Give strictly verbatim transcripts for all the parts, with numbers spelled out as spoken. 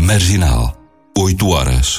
Marginal, oito horas.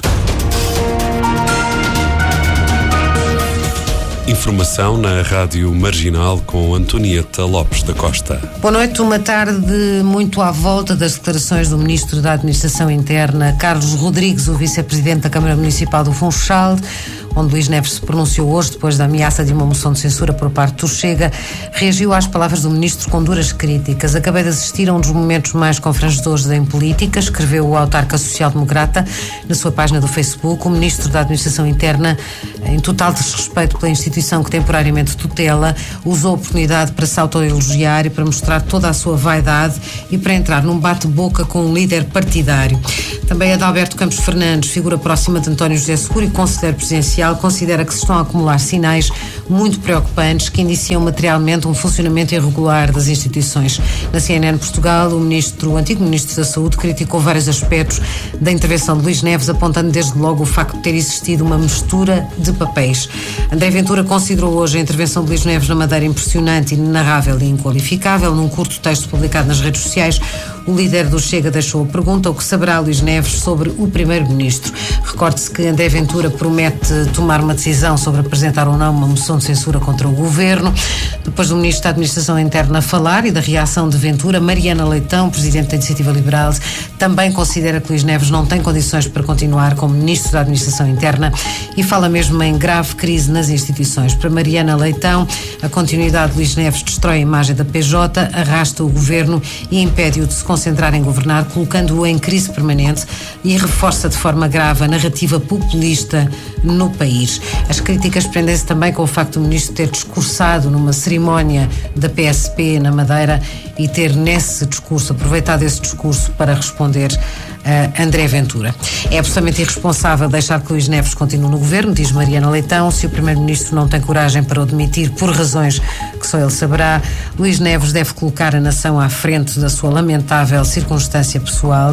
Informação na Rádio Marginal com Antonieta Lopes da Costa. Boa noite. Uma tarde muito à volta das declarações do Ministro da Administração Interna, Carlos Rodrigues, o Vice-Presidente da Câmara Municipal do Funchal, onde Luís Neves se pronunciou hoje depois da ameaça de uma moção de censura por parte do Chega, reagiu às palavras do Ministro com duras críticas. Acabei de assistir a um dos momentos mais confrangedores em política, escreveu o autarca social-democrata na sua página do Facebook. O Ministro da Administração Interna, em total desrespeito pela instituição que temporariamente tutela, usou a oportunidade para se autoelogiar e para mostrar toda a sua vaidade e para entrar num bate-boca com um líder partidário. Também Adalberto Campos Fernandes, figura próxima de António José Seguro e conselheiro presidencial, considera que se estão a acumular sinais muito preocupantes que indiciam materialmente um funcionamento irregular das instituições. Na C N N Portugal, o, ministro, o antigo Ministro da Saúde criticou vários aspectos da intervenção de Luís Neves, apontando desde logo o facto de ter existido uma mistura de papéis. André Ventura considerou hoje a intervenção de Luís Neves na Madeira impressionante, inenarrável e inqualificável. Num curto texto publicado nas redes sociais, o líder do Chega deixou a pergunta: o que saberá Luís Neves sobre o Primeiro-Ministro? Recorde-se que André Ventura promete tomar uma decisão sobre apresentar ou não uma moção de censura contra o Governo. Depois do Ministro da Administração Interna falar e da reação de Ventura, Mariana Leitão, Presidente da Iniciativa Liberal, também considera que Luís Neves não tem condições para continuar como Ministro da Administração Interna e fala mesmo em grave crise nas instituições. Para Mariana Leitão, a continuidade de Luís Neves destrói a imagem da P J, arrasta o Governo e impede-o de se concentrar em governar, colocando-o em crise permanente e reforça de forma grave a narrativa populista no país. As críticas prendem-se também com o facto do Ministro ter discursado numa cerimónia da P S P na Madeira e ter nesse discurso, aproveitado esse discurso para responder a André Ventura. É absolutamente irresponsável deixar que Luís Neves continue no Governo, diz Mariana Leitão. Se o Primeiro-Ministro não tem coragem para o demitir por razões que só ele saberá, Luís Neves deve colocar a nação à frente da sua lamentável circunstância pessoal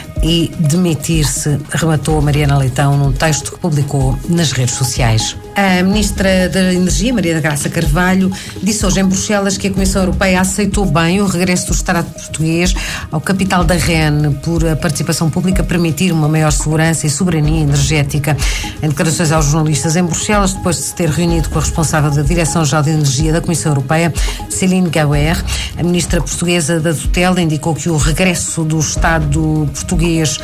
e demitir-se, rematou Mariana Leitão num texto que publicou nas redes sociais. A Ministra da Energia, Maria da Graça Carvalho, disse hoje em Bruxelas que a Comissão Europeia aceitou bem o regresso do Estado português ao capital da R E N por a participação pública permitir uma maior segurança e soberania energética. Em declarações aos jornalistas em Bruxelas, depois de se ter reunido com a responsável da Direção-Geral de Energia da Comissão Europeia, Céline Gauer, a Ministra portuguesa da tutela indicou que o regresso do Estado português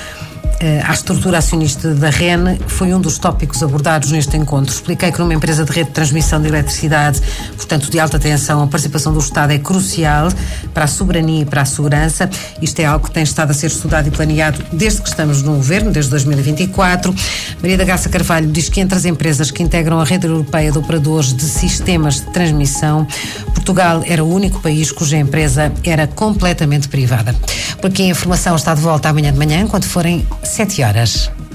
à estrutura acionista da R E N foi um dos tópicos abordados neste encontro. Expliquei que numa empresa de rede de transmissão de eletricidade, portanto de alta tensão, a participação do Estado é crucial para a soberania e para a segurança. Isto é algo que tem estado a ser estudado e planeado desde que estamos no Governo, desde dois mil e vinte e quatro. Maria da Graça Carvalho diz que entre as empresas que integram a rede europeia de operadores de sistemas de transmissão, Portugal era o único país cuja empresa era completamente privada. Por aqui a informação está de volta amanhã de manhã, quando forem sete horas.